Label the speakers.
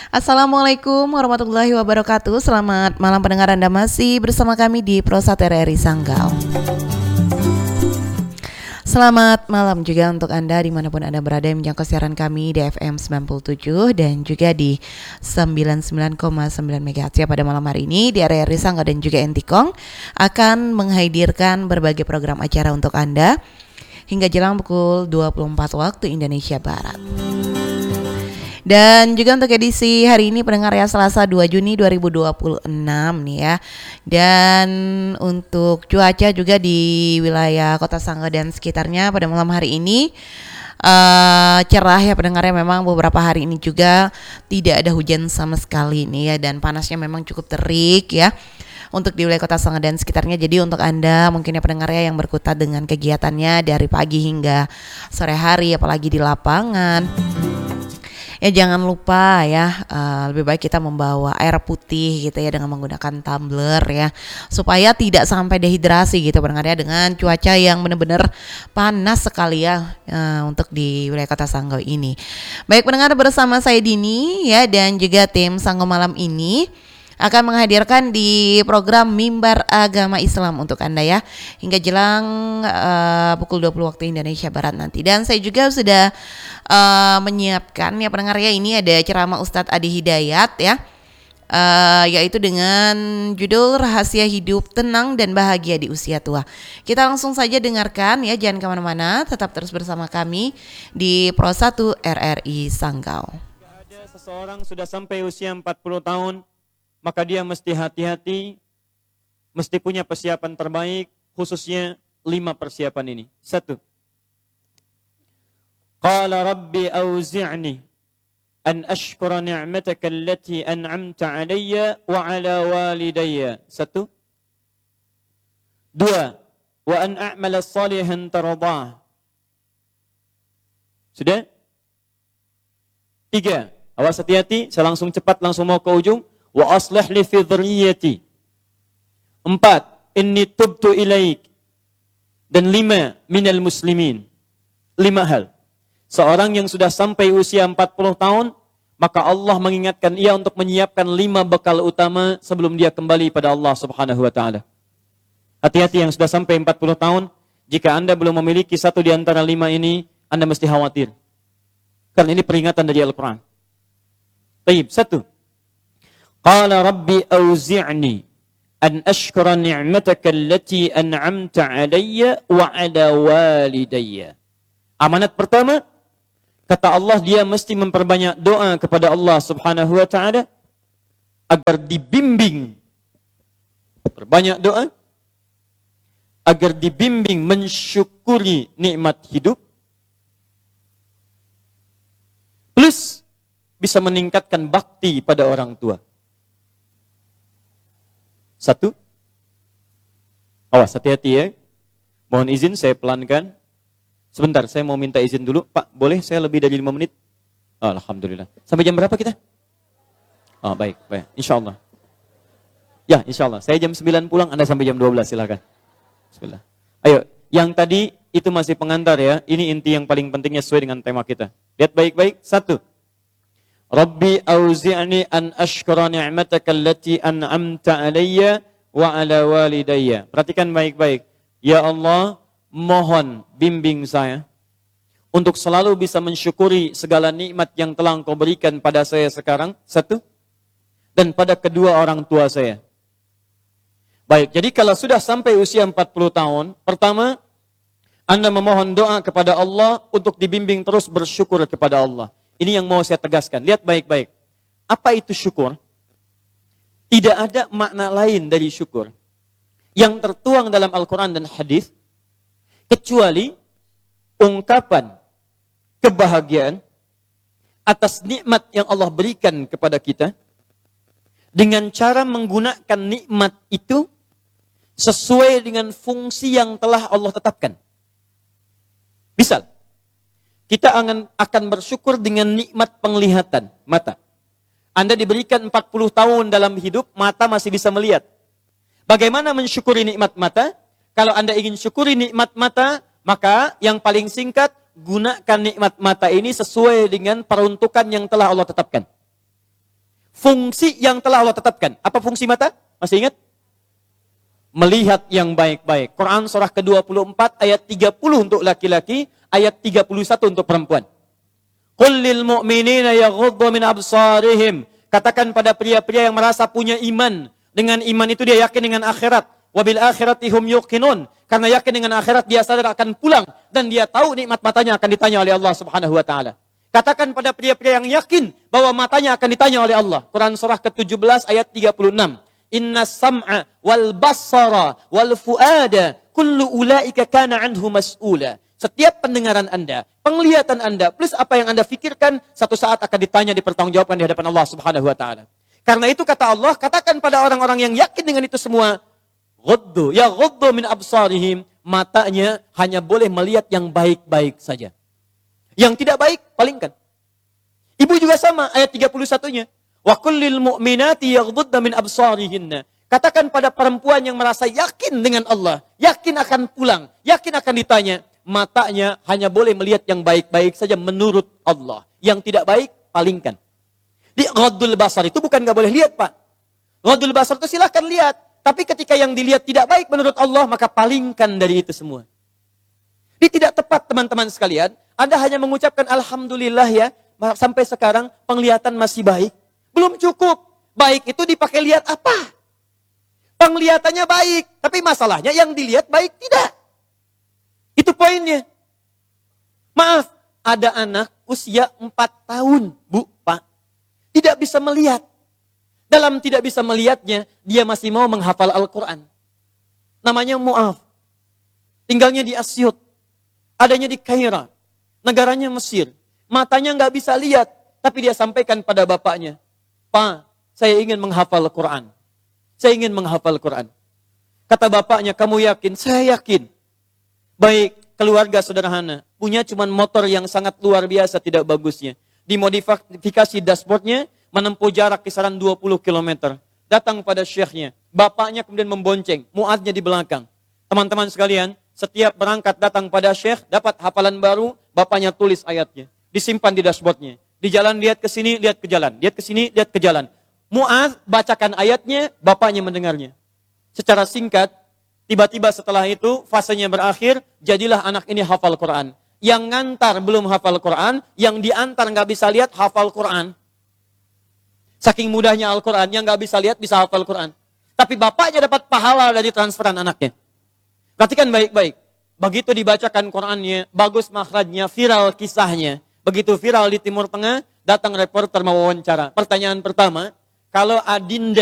Speaker 1: Assalamualaikum warahmatullahi wabarakatuh. Selamat malam pendengar, Anda masih bersama kami di Prosat RRI Sanggau. Selamat malam juga untuk Anda dimanapun Anda berada yang menjangkau siaran kami di FM 97 dan juga di 99,9 MHz ya. Pada malam hari ini di RRI Sanggau dan juga Entikong akan menghadirkan berbagai program acara untuk Anda hingga jelang pukul 24 waktu Indonesia Barat. Dan juga untuk edisi hari ini pendengar ya, Selasa 2 Juni 2026 nih ya. Dan untuk cuaca juga di wilayah Kota Sanggau dan sekitarnya pada malam hari ini cerah ya pendengarnya. Memang beberapa hari ini juga tidak ada hujan sama sekali nih ya, dan panasnya memang cukup terik ya untuk di wilayah Kota Sanggau dan sekitarnya. Jadi untuk Anda mungkin ya pendengarnya yang berkutat dengan kegiatannya dari pagi hingga sore hari apalagi di lapangan, ya jangan lupa ya, lebih baik kita membawa air putih gitu ya dengan menggunakan tumbler ya, supaya tidak sampai dehidrasi gitu pendengarnya dengan cuaca yang benar-benar panas sekali ya untuk di wilayah Kota Sanggau ini. Baik pendengar, bersama saya Dini ya, dan juga tim Sanggau malam ini akan menghadirkan di program Mimbar Agama Islam untuk Anda ya hingga jelang pukul 20 waktu Indonesia Barat nanti. Dan saya juga sudah menyiapkan ya pendengar ya, ini ada ceramah Ustadz Adi Hidayat ya, yaitu dengan judul Rahasia Hidup Tenang dan Bahagia di Usia Tua. Kita langsung saja dengarkan ya, jangan kemana-mana, tetap terus bersama kami di Pro 1 RRI Sanggau.
Speaker 2: Jika ada seseorang sudah sampai usia 40 tahun, maka dia mesti hati-hati, mesti punya persiapan terbaik, khususnya 5 persiapan ini. 1. Qala rabbi auzi'ni an ashkura ni'mataka allati an'amta 'alayya wa 'ala walidayya. 1. 2. Wa an a'mala salihan tardah. Sudah? 3. Awas hati-hati, saya langsung cepat langsung mau ke ujung. Wa aslih li fi dhurriyyati. 4. Inni tubtu ilaik. Dan 5. Minal muslimin. 5 hal. Seorang yang sudah sampai usia 40 tahun, maka Allah mengingatkan ia untuk menyiapkan 5 bekal utama sebelum dia kembali pada Allah Subhanahu wa taala. Hati-hati yang sudah sampai 40 tahun, jika Anda belum memiliki satu di antara 5 ini, Anda mesti khawatir. Karena ini peringatan dari Al-Qur'an. Baik, 1. Qala rabbi auzi'ni an ashkura ni'mataka allati an'amta 'alayya wa 'ala walidayya. Amanat pertama, kata Allah, dia mesti memperbanyak doa kepada Allah Subhanahu wa taala agar dibimbing. Perbanyak doa agar dibimbing mensyukuri nikmat hidup, plus bisa meningkatkan bakti pada orang tua. 1. Awas hati-hati ya. Mohon izin saya pelankan. Sebentar, saya mau minta izin dulu. Pak, boleh saya lebih dari 5 menit? Oh, alhamdulillah. Sampai jam berapa kita? Oh, baik. Insya Allah. Ya, insya Allah. Saya jam 9 pulang, Anda sampai jam 12, silakan. Bismillah. Ayo, yang tadi itu masih pengantar ya. Ini inti yang paling pentingnya sesuai dengan tema kita. Lihat baik-baik. 1. Rabbi auzi'ni an ashkura ni'mataka allati an'amta 'alayya wa 'ala walidayya. Perhatikan baik-baik. Ya Allah, mohon bimbing saya untuk selalu bisa mensyukuri segala nikmat yang telah Engkau berikan pada saya sekarang, 1, dan pada kedua orang tua saya. Baik, jadi kalau sudah sampai usia 40 tahun, pertama, Anda memohon doa kepada Allah untuk dibimbing terus bersyukur kepada Allah. Ini yang mau saya tegaskan. Lihat baik-baik. Apa itu syukur? Tidak ada makna lain dari syukur yang tertuang dalam Al-Quran dan hadis kecuali ungkapan kebahagiaan atas nikmat yang Allah berikan kepada kita dengan cara menggunakan nikmat itu sesuai dengan fungsi yang telah Allah tetapkan. Misal, kita akan bersyukur dengan nikmat penglihatan mata. Anda diberikan 40 tahun dalam hidup, mata masih bisa melihat. Bagaimana mensyukuri nikmat mata? Kalau Anda ingin syukuri nikmat mata, maka yang paling singkat, gunakan nikmat mata ini sesuai dengan peruntukan yang telah Allah tetapkan. fungsi yang telah Allah tetapkan. Apa fungsi mata? Masih ingat? Melihat yang baik-baik. Quran surah ke-24 ayat 30 untuk laki-laki, ayat 31 untuk perempuan. Qul lil mu'minina yaghuddu min absarihim. Katakan pada pria-pria yang merasa punya iman. Dengan iman itu dia yakin dengan akhirat. Wabil akhirati hum yuqinun. Karena yakin dengan akhirat dia sadar akan pulang. Dan dia tahu nikmat matanya akan ditanya oleh Allah subhanahu wa ta'ala. Katakan pada pria-pria yang yakin bahwa matanya akan ditanya oleh Allah. Quran surah ke-17 ayat 36. Inna sam'a wal basara wal fuada kullu ulaika kana anhu mas'ula. Setiap pendengaran Anda, penglihatan Anda, plus apa yang Anda fikirkan, satu saat akan ditanya, dipertanggungjawabkan di hadapan Allah subhanahu wa ta'ala. Karena itu kata Allah, katakan pada orang-orang yang yakin dengan itu semua, ghuddu min absarihim, matanya hanya boleh melihat yang baik-baik saja. Yang tidak baik, palingkan. Ibu juga sama, ayat 31-nya. Wa kullil mu'minati yaghdudna min absarihinna. Katakan pada perempuan yang merasa yakin dengan Allah, yakin akan pulang, yakin akan ditanya, matanya hanya boleh melihat yang baik-baik saja menurut Allah. Yang tidak baik, palingkan. Di ghaddul basar itu bukan nggak boleh lihat, Pak. Ghaddul basar itu silahkan lihat. Tapi ketika yang dilihat tidak baik menurut Allah, maka palingkan dari itu semua. Ini tidak tepat, teman-teman sekalian. Anda hanya mengucapkan Alhamdulillah ya, sampai sekarang penglihatan masih baik. Belum cukup. Baik itu dipakai lihat apa? Penglihatannya baik. Tapi masalahnya yang dilihat baik tidak. Itu poinnya. Maaf, ada anak usia 4 tahun, Bu, Pak. Tidak bisa melihat. Dalam tidak bisa melihatnya, dia masih mau menghafal Al-Quran. Namanya Mu'af. Tinggalnya di Asyut. Adanya di Kaira. Negaranya Mesir. Matanya nggak bisa lihat. Tapi dia sampaikan pada bapaknya. Pak, saya ingin menghafal Al-Quran. Saya ingin menghafal Al-Quran. Kata bapaknya, kamu yakin? Saya yakin. Baik, keluarga sederhana. Punya cuman motor yang sangat luar biasa tidak bagusnya. Dimodifikasi dashboardnya, menempuh jarak kisaran 20 km. Datang pada syekhnya. Bapaknya kemudian membonceng. Mu'adnya di belakang. Teman-teman sekalian, setiap berangkat datang pada syekh, dapat hafalan baru, bapaknya tulis ayatnya. Disimpan di dashboardnya. Di jalan lihat ke sini, lihat ke jalan. Lihat ke sini, lihat ke jalan. Mu'ad bacakan ayatnya, bapaknya mendengarnya. Secara singkat, tiba-tiba setelah itu, fasenya berakhir, jadilah anak ini hafal Quran. Yang ngantar belum hafal Quran, yang diantar nggak bisa lihat, hafal Quran. Saking mudahnya Al-Quran, yang nggak bisa lihat, bisa hafal Quran. Tapi bapaknya dapat pahala dari transferan anaknya. Perhatikan baik-baik. Begitu dibacakan Qurannya, bagus makhrajnya, viral kisahnya. Begitu viral di Timur Tengah, datang reporter mau wawancara. Pertanyaan pertama, kalau Adinda